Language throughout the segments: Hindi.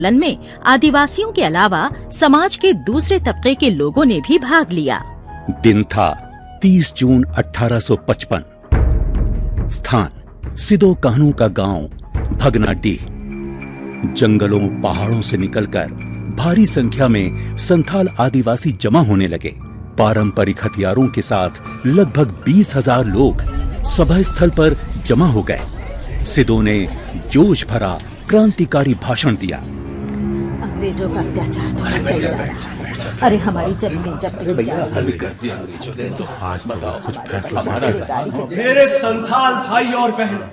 आंदोलन में आदिवासियों के अलावा समाज के दूसरे तबके के लोगों ने भी भाग लिया। दिन था 30 जून 1855। स्थान सिदो कान्हू का गांव भगनाडीह। जंगलों पहाड़ों से निकलकर भारी संख्या में संथाल आदिवासी जमा होने लगे। पारंपरिक हथियारों के साथ लगभग 20,000 लोग सभा स्थल पर जमा हो गए। सिदो ने जोश भरा क्रांतिकारी भाषण दिया। अंग्रेजों का अत्याचार, अरे हमारी जमीनें जब्त कर दी अंग्रेजों ने, तो आज बताओ कुछ फैसला हमारा। मेरे संथाल भाई और बहन,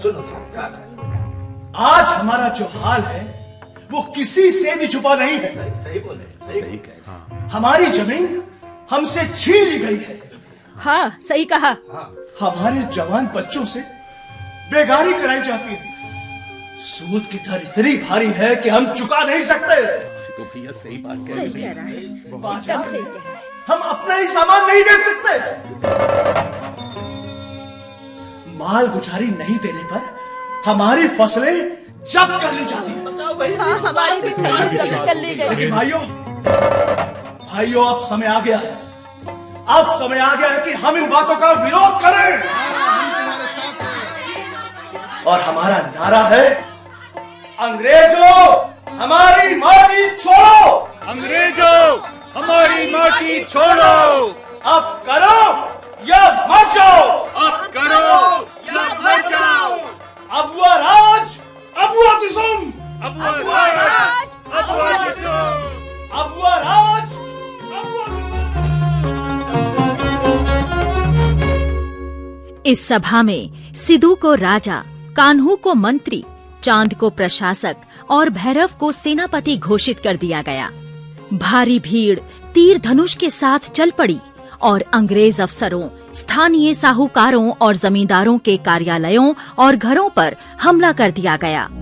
आज हमारा जो हाल है वो किसी से भी छुपा नहीं है। सही बोले, सही कह। हमारी जमीन हमसे छीन ली गई है। हाँ, सही कहा। हमारे जवान बच्चों से बेगारी कराई जाती है। सूद की दर इतनी भारी है कि हम चुका नहीं सकते। तो भैया सही बात कह रहा है, बाजार से हम अपना ही सामान नहीं बेच सकते। माल गुजारी नहीं देने पर हमारी फसलें जब्त कर ली जाती हैं। हमारी भी फसलें जब्त कर ली गई। लेकिन भाइयों अब समय आ गया है। अब समय आ गया है कि हम इन बातों का विरोध करें। और हमारा नारा है, अंग्रेजों हमारी माटी छोड़ो। अंग्रेजों हमारी माटी छोड़ो। अब करो या मर जाओ। अब करो या मर जाओ। अबुआ राज, अबुआ दिसुम, अबुआ राज, अबुआ दिसुम, अबुआ राज, अबुआ दिसुम। इस सभा में सिदू को राजा, कान्हू को मंत्री, चांद को प्रशासक और भैरव को सेनापति घोषित कर दिया गया। भारी भीड़ तीर धनुष के साथ चल पड़ी और अंग्रेज अफसरों, स्थानीय साहूकारों और जमींदारों के कार्यालयों और घरों पर हमला कर दिया गया।